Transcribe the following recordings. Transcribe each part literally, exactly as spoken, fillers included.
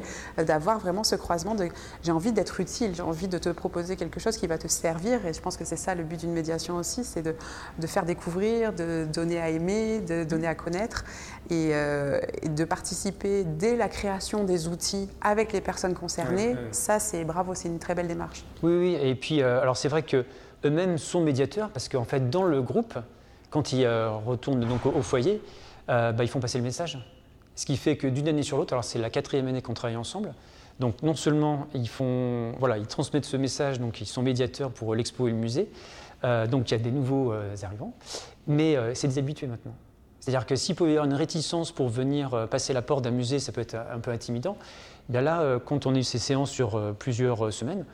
euh, d'avoir vraiment ce croisement de j'ai envie d'être utile, j'ai envie de te proposer quelque chose qui va te servir et je pense que c'est ça le but d'une médiation aussi, c'est de, de faire découvrir, de donner à aimer, de donner à connaître et, euh, et de participer dès la création des outils avec les personnes concernées. Ouais, ouais. Ça, c'est bravo, c'est une très belle démarche. Oui, oui, et puis euh, alors c'est vrai qu'eux-mêmes sont médiateurs parce qu'en fait dans le groupe, quand ils euh, retournent donc, au, au foyer, euh, bah, ils font passer le message. Ce qui fait que d'une année sur l'autre, alors c'est la quatrième année qu'on travaille ensemble, donc non seulement ils, font, voilà, ils transmettent ce message, donc ils sont médiateurs pour l'expo et le musée, euh, donc il y a des nouveaux euh, arrivants, mais euh, c'est des habitués maintenant. C'est-à-dire que s'il peut y avoir une réticence pour venir euh, passer la porte d'un musée, ça peut être un peu intimidant, bien là, euh, quand on a eu ces séances sur euh, plusieurs euh, semaines,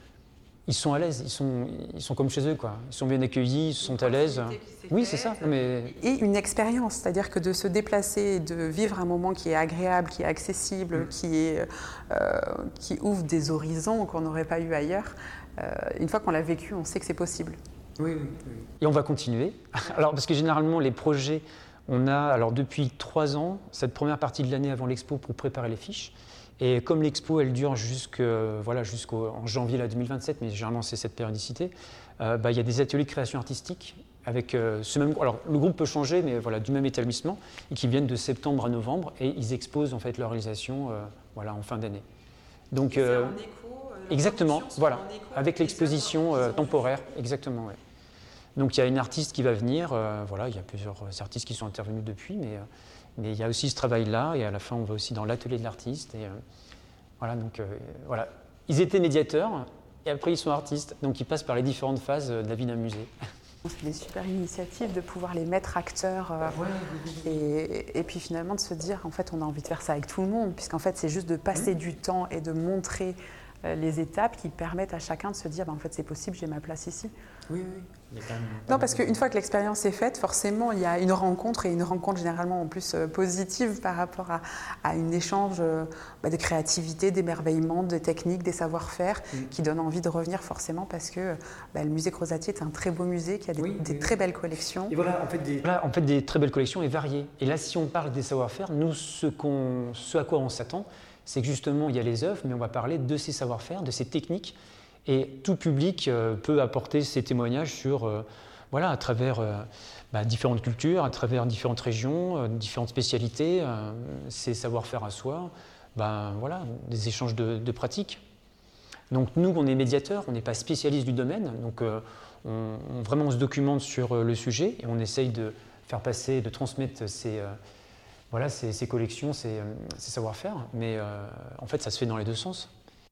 ils sont à l'aise, ils sont, ils sont comme chez eux, quoi. Ils sont bien accueillis, ils sont à l'aise. Oui, c'est ça. Mais... Et une expérience, c'est-à-dire que de se déplacer, de vivre un moment qui est agréable, qui est accessible, mmh. qui, est, euh, qui ouvre des horizons qu'on n'aurait pas eu ailleurs, euh, une fois qu'on l'a vécu, on sait que c'est possible. Oui, oui, oui. Et on va continuer. Alors, parce que généralement, les projets, on a, alors depuis trois ans, cette première partie de l'année avant l'expo pour préparer les fiches. Et comme l'expo, elle dure jusqu'en voilà, jusqu'en janvier là, deux mille vingt-sept, mais généralement c'est cette périodicité, euh, bah, il y a des ateliers de création artistique avec euh, ce même... Alors le groupe peut changer, mais voilà, du même établissement, et qui viennent de septembre à novembre, et ils exposent en fait leur réalisation euh, voilà, en fin d'année. Donc, euh, en écho, euh, exactement, voilà, avec l'exposition euh, temporaire, exactement. Ouais. Donc il y a une artiste qui va venir, euh, voilà, il y a plusieurs artistes qui sont intervenus depuis, mais... Euh, Mais il y a aussi ce travail-là, et à la fin, on va aussi dans l'atelier de l'artiste. Et euh, voilà, donc euh, voilà. Ils étaient médiateurs, et après, ils sont artistes. Donc, ils passent par les différentes phases de la vie d'un musée. C'est des super initiatives de pouvoir les mettre acteurs. Euh, ouais, oui, oui. Et, et puis finalement, de se dire, en fait, on a envie de faire ça avec tout le monde, puisqu'en fait, c'est juste de passer mmh. du temps et de montrer euh, les étapes qui permettent à chacun de se dire, bah, en fait, c'est possible, j'ai ma place ici. Oui, oui. Non, parce qu'une fois que l'expérience est faite, forcément, il y a une rencontre, et une rencontre généralement en plus euh, positive par rapport à, à un échange euh, bah, de créativité, d'émerveillement, de techniques, des savoir-faire, mmh. qui donne envie de revenir forcément parce que bah, le musée Crozatier est un très beau musée qui a des, oui, des oui, très oui. belles collections. Et voilà, en fait, des, voilà, en fait, des très belles collections et variées. Et là, si on parle des savoir-faire, nous, ce, qu'on, ce à quoi on s'attend, c'est que justement, il y a les œuvres, mais on va parler de ces savoir-faire, de ces techniques. Et tout public euh, peut apporter ses témoignages sur, euh, voilà, à travers euh, bah, différentes cultures, à travers différentes régions, euh, différentes spécialités, euh, ses savoir-faire à soi, bah, voilà, des échanges de, de pratiques. Donc nous, on est médiateurs, on n'est pas spécialistes du domaine, donc euh, on, on, vraiment on se documente sur euh, le sujet et on essaye de faire passer, de transmettre ces, euh, voilà, ces, ces collections, ces, euh, ces savoir-faire, mais euh, en fait, ça se fait dans les deux sens.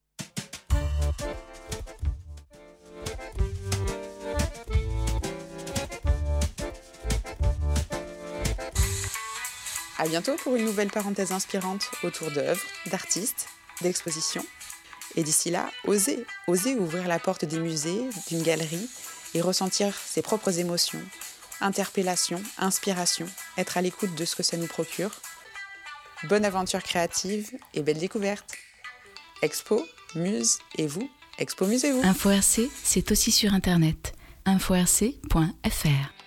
À bientôt pour une nouvelle parenthèse inspirante autour d'œuvres, d'artistes, d'expositions. Et d'ici là, osez, osez ouvrir la porte des musées, d'une galerie et ressentir ses propres émotions, interpellations, inspirations, être à l'écoute de ce que ça nous procure. Bonne aventure créative et belle découverte. Expo, muse et vous, expomusez-vous. Info R C, c'est aussi sur Internet. info r c point f r